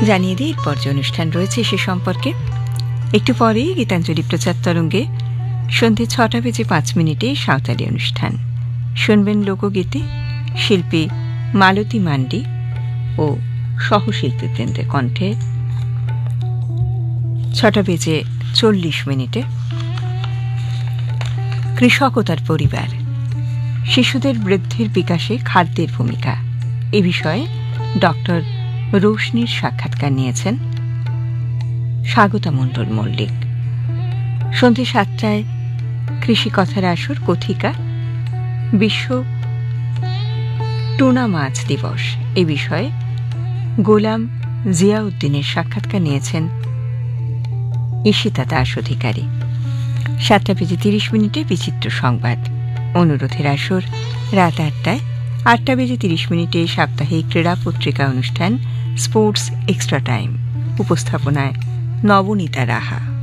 জানিয়ে দিই এরপর যে অনুষ্ঠান রয়েছে সে সম্পর্কে। একটু পরেই গীতাঞ্জলি প্রচার তরঙ্গে সন্ধে 6:05 সাঁওতালি অনুষ্ঠান শুনবেন। লোকগীতি শিল্পী মালতী মান্ডি ও সহশিল্পীবৃন্দের কণ্ঠে। 6:40 কৃষক ও তার পরিবার, শিশুদের বৃদ্ধির বিকাশে খাদ্যের ভূমিকা এ বিষয়ে ডক্টর রোশনির সাক্ষাৎকার নিয়েছেন স্বাগতা মণ্ডল মল্লিক। সন্ধ্যে 7টায় কৃষি কথার আসর কথিকা বিশ্ব টুনা মাছ দিবস এ বিষয়ে গোলাম জিয়াউদ্দিনের সাক্ষাৎকার নিয়েছেন ঈশিতা দাস অধিকারী। 7:30 বিচিত্র সংবাদ অনুরোধের আসর রাত 8টায়। 8:30 সাপ্তাহিক ক্রীড়া পত্রিকা অনুষ্ঠান স্পোর্টস এক্সট্রা টাইম, উপস্থাপনায় নবনীতা রাহা।